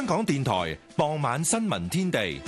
港電台傍晚新聞天地。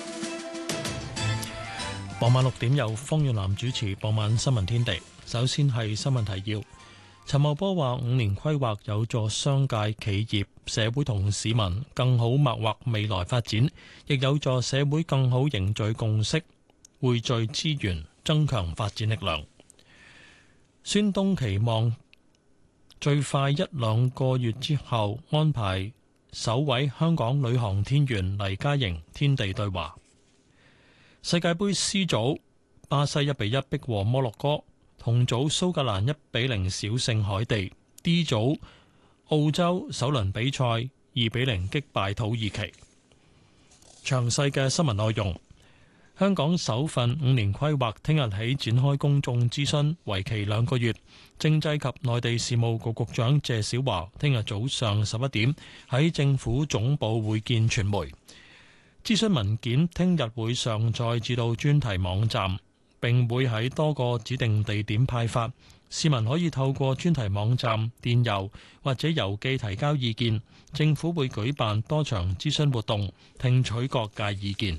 傍晚6點由方遠南主持傍晚新聞天地。首先係新聞提要。陳茂波話5年規劃有助商界、企業、社會同市民更好擘劃未來發展，亦有助社會更好凝聚共識，匯聚資源，增強發展力量。孫東期望最快1-2個月之後安排首位香港女航天員黎嘉瑩天地對話。世界盃 C 組，巴西1-1逼和摩洛哥，同組蘇格蘭1-0小勝海地。D 組，澳洲首輪比賽2-0擊敗土耳其。詳細嘅新聞內容。香港首份5年規劃聽日起展開公眾諮詢，為期2個月。政制及內地事務局局長謝小華聽日早上11點喺政府總部會見傳媒。諮詢文件聽日會上載至到專題網站，並會喺多個指定地點派發。市民可以透過專題網站、電郵或者郵寄提交意見。政府會舉辦多場諮詢活動，聽取各界意見。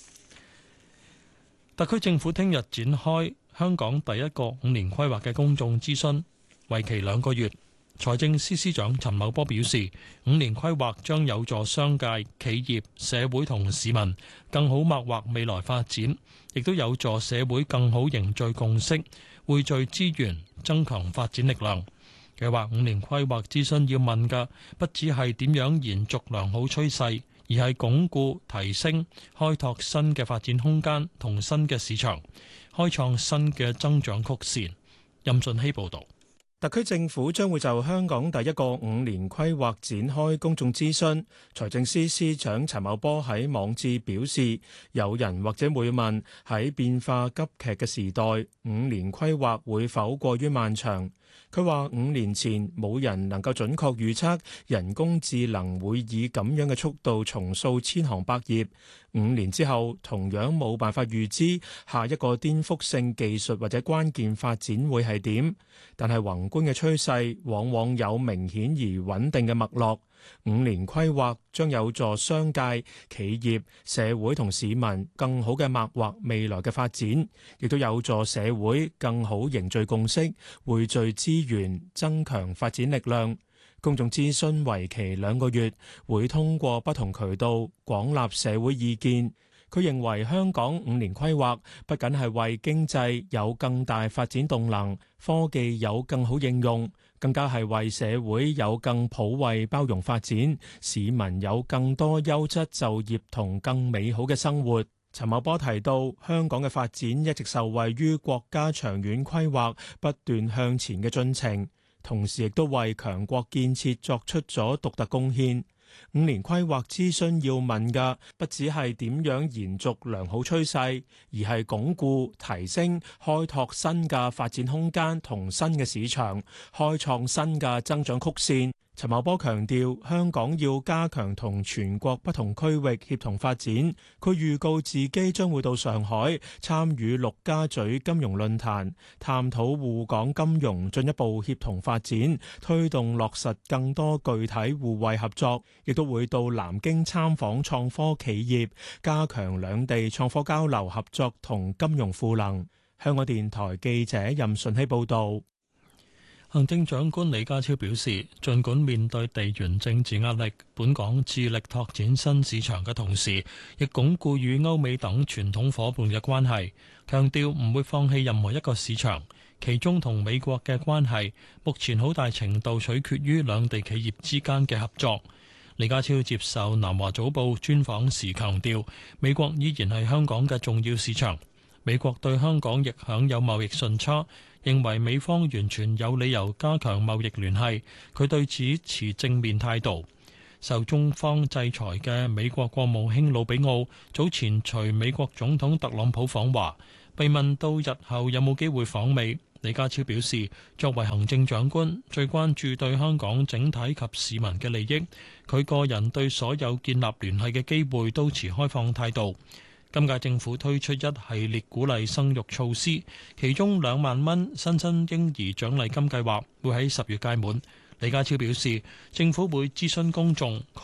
特區政府聽日展開香港第一個5年規劃嘅公眾諮詢，為期2個月。財政司司長陳茂波表示，5年規劃將有助商界、企業、社會同市民更好擘劃未來發展，亦都有助社會更好凝聚共識，匯聚資源，增強發展力量。佢話5年規劃諮詢要問嘅，不只係點樣延續良好趨勢，而係鞏固、提升、開拓新嘅發展空間同新嘅市場，開創新嘅增長曲線。任順希報導。 特區政府將會就香港第一個5年規劃展開公眾諮詢。財政司司長陳茂波喺網誌表示，有人或者會問，喺變化急劇嘅時代，5年規劃會否過於漫長？佢話5年前冇人能夠準確預測人工智能會以咁樣嘅速度重塑千行百業。5年之後同樣冇辦法預知下一個顛覆性技術或者關鍵發展會係點，但係宏觀嘅趨勢往往有明顯而穩定嘅脈絡。5年規劃將有助商界、企業、社會同市民更好嘅擘劃未來嘅發展，亦都有助社會更好凝聚共識，匯聚資源，增強發展力量。公眾諮詢為期2個月，會通過不同渠道廣納社會意見。佢認為香港5年規劃不僅係為經濟有更大發展動能，科技有更好應用，更加係為社會有更普惠包容發展，市民有更多優質就業同更美好嘅生活。陳茂波提到，香港嘅發展一直受惠於國家長遠規劃不斷向前嘅進程，同時亦都為強國建設作出咗獨特貢獻。5年規劃諮詢要問嘅，不只係點樣延續良好趨勢，而係鞏固、提升、開拓新嘅發展空間同新嘅市場，開創新嘅增長曲線。陳茂波強調，香港要加強同全國不同區域協同發展。佢預告自己將會到上海參與陸家嘴金融論壇，探討滬港金融進一步協同發展，推動落實更多具體互惠合作。亦都會到南京參訪創科企業，加強兩地創科交流合作同金融賦能。香港電台記者任順希報導。 行政長官李家超表示，儘管面對地緣政治壓力，本港致力拓展新市場嘅同時，亦鞏固與歐美等傳統夥伴嘅關係，強調唔會放棄任何一個市場。其中同美國嘅關係，目前好大程度取決於兩地企業之間嘅合作。李家超接受南華早報專訪時強調，美國依然係香港嘅重要市場。美國對香港亦享有貿易順差，認為美方完全有理由加強貿易聯繫，佢對此持正面態度。受中方制裁嘅美國國務卿魯比奧早前隨美國總統特朗普訪華，被問到日後有冇機會訪美，李家超表示，作為行政長官，最關注對香港整體及市民嘅利益，佢個人對所有建立聯繫嘅機會都持開放態度。今屆政府推出一系列鼓勵生育措施，其中2萬蚊新生嬰兒獎勵金計劃會喺10月屆滿。李家超表示，政府會諮詢公眾，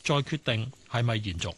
再決定係咪延續。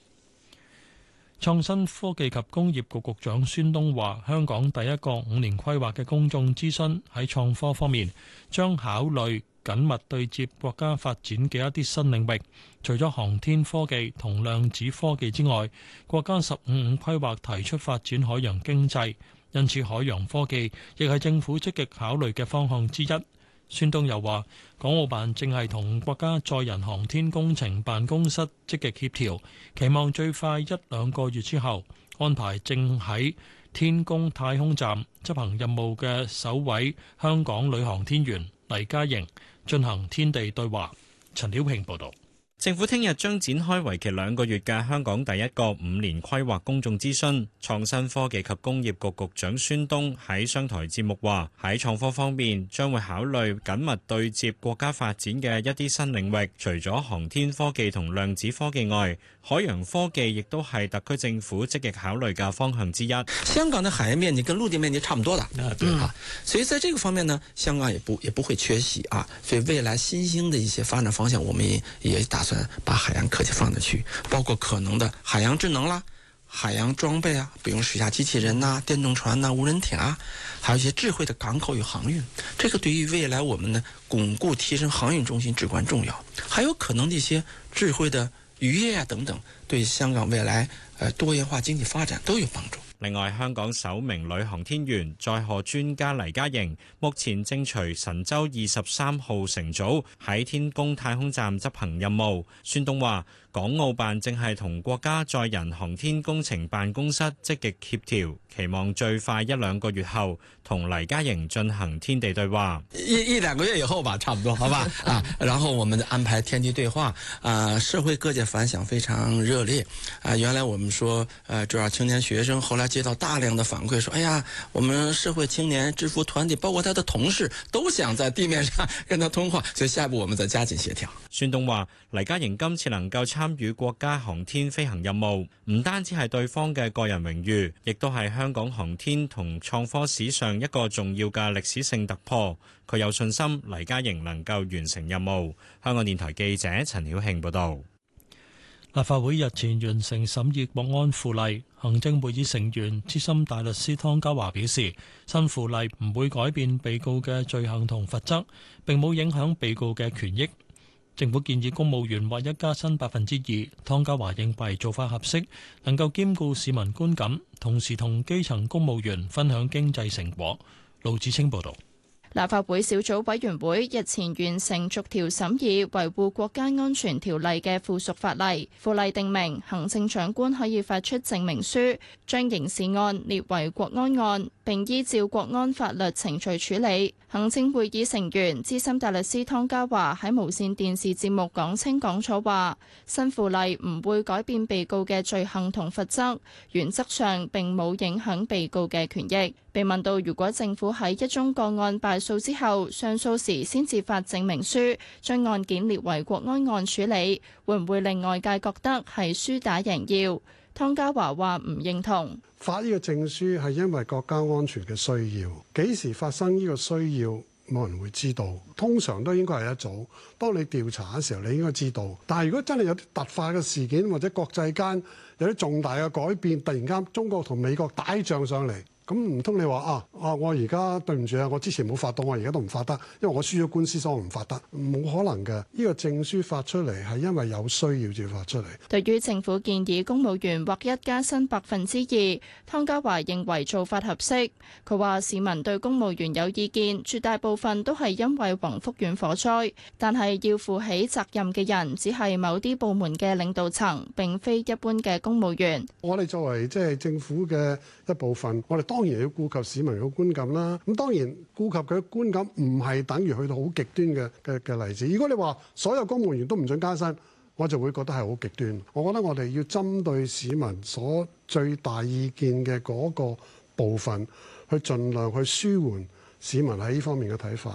創新科技及工業局局長孫東話，香港第一個5年規劃嘅公眾諮詢喺創科方面將考慮緊密對接國家發展嘅一啲新領域，除咗航天科技同量子科技之外，國家15規劃提出發展海洋經濟，因此海洋科技亦係政府積極考慮嘅方向之一。孫東又話，港澳辦正係同國家載人航天工程辦公室積極協調，期望最快1-2個月之後安排正喺天宮太空站執行任務嘅首位香港女航天員黎嘉瑩進行天地對話。陳曉平報導。 政府聽日將展開為期2個月嘅香港第一個5年規劃公眾諮詢。創新科技及工業局局長孫東喺商台節目話：喺創科方面，將會考慮緊密對接國家發展嘅一啲新領域，除咗航天科技同量子科技外，海洋科技亦都係特區政府積極考慮嘅方向之一。 香港的海洋面積跟陸地面積差不多的，對啊，所以在這個方面呢，香港也不會缺席啊。所以未來新興的一些發展方向，我們也打算把海洋科技放進去，包括可能的海洋智能啦、海洋裝備啊，比如水下機器人呐、電動船呐、無人艇啊，還有一些智慧的港口與航運，這個對於未來我們的鞏固提升航運中心至關重要。還有可能的一些智慧的漁業啊等等，對香港未來多元化經濟發展都有幫助。 另外，香港首名女航天員載荷專家黎嘉瑩，目前正隨神舟23號乘組喺天宮太空站執行任務。孫東話，港澳辦正係同國家載人航天工程辦公室積極協調，期望最快1-2個月後同黎嘉瑩進行天地對話。 一兩個月以後吧，差不多，好吧？啊，然後我們安排天地對話，社會各界反響非常熱烈。原來我們說，主要青年學生，後來接到大量的反饋，說，哎呀，我們社會青年智庫團體，包括他的同事，都想在地面上跟他通話，所以下一步我們再加緊協調。 孫東話，黎嘉瑩今次能夠參與國家航天飛行任務，唔單止係對方嘅個人榮譽，亦都係香港航天同創科史上一個重要嘅歷史性突破。佢有信心黎嘉瑩能夠完成任務。香港電台記者陳曉慶報道。 立法會日前完成審議國安附例，行政會議成員資深大律師湯家驊表示，新附例唔會改變被告嘅罪行同罰則，並冇影響被告嘅權益。政府建議公務員劃一加薪2%，湯家驊認為做法合適，能夠兼顧市民觀感，同時同基層公務員分享經濟成果。盧子清報導。 立法會小組委員會日前完成逐條審議維護國家安全條例嘅附屬法例。附例定明，行政長官可以發出證明書，將刑事案列為國安案，並依照國安法律程序處理。行政會議成員資深大律師湯家驊喺無線電視節目講清講楚話，新附例唔會改變被告嘅罪行同罰則，原則上並冇影響被告嘅權益。被問到如果政府喺一宗個案敗訴之後，上訴時先至發證明書，將案件列為國安案處理，會唔會令外界覺得係輸打贏要？湯家驊話唔認同。 發呢個證書係因為國家安全嘅需要，幾時發生呢個需要冇人會知道，通常都應該係一早。當你調查嘅時候，你應該知道。但係如果真係有啲突發嘅事件，或者國際間有啲重大嘅改變，突然間中國同美國打仗上嚟。咁唔通你話我而家對唔住啊，我之前冇發到，我而家都唔發得，因為我輸咗官司，所以我唔發得，冇可能嘅。呢個證書發出嚟係因為有需要至發出嚟。 對於政府建議公務員劃一加薪2%，湯家驊認為做法合適。佢話市民對公務員有意見，絕大部分都係因為宏福苑火災，但係要負起責任嘅人只係某啲部門嘅領導層，並非一般嘅公務員。 我哋作為政府嘅一部分，我哋當然要顧及市民嘅觀感啦。咁當然顧及佢嘅觀感唔係等於去到好極端嘅例子。如果你話所有公務員都唔准加薪，我就會覺得係好極端。我覺得我哋要針對市民所最大意見嘅嗰個部分，去盡量去舒緩市民喺呢方面嘅睇法。